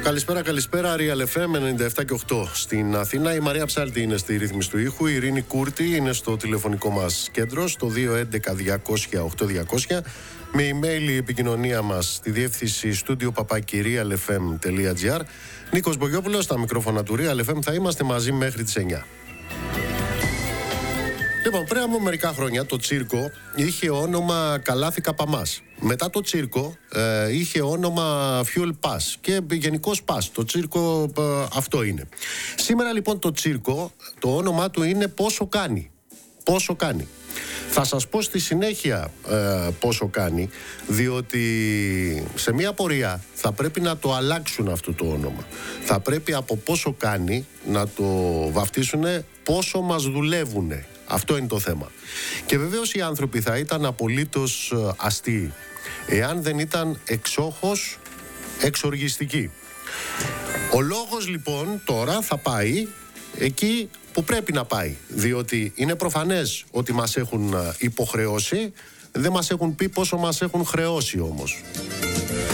Καλησπέρα, Real FM 97 και 8 στην Αθήνα. Η Μαρία Ψάλτη είναι στη ρύθμιση του ήχου. Η Ειρήνη Κούρτη είναι στο τηλεφωνικό μας κέντρο, στο 211-200-8200. Με email η επικοινωνία μας στη διεύθυνση studio@realfm.gr. Νίκος Μπογιόπουλος, στα μικρόφωνα του Real FM. Θα είμαστε μαζί μέχρι τις 9. Λοιπόν, πριν από μερικά χρόνια το τσίρκο είχε όνομα Καλάθι Καπαμάς. Μετά το τσίρκο είχε όνομα Fuel Pass και γενικώς Pass. Το τσίρκο αυτό είναι. Σήμερα λοιπόν το τσίρκο, το όνομά του είναι Πόσο Κάνει. Πόσο Κάνει. Θα σας πω στη συνέχεια πόσο κάνει, διότι σε μια πορεία θα πρέπει να το αλλάξουν αυτό το όνομα. Θα πρέπει από Πόσο Κάνει να το βαφτίσουν Πόσο Μας Δουλεύουνε. Αυτό είναι το θέμα. Και βεβαίως οι άνθρωποι θα ήταν απολύτως αστείοι εάν δεν ήταν εξόχως εξοργιστικοί. Ο λόγος λοιπόν τώρα θα πάει εκεί που πρέπει να πάει, διότι είναι προφανές ότι μας έχουν υποχρεώσει, δεν μας έχουν πει πόσο μας έχουν χρεώσει όμως.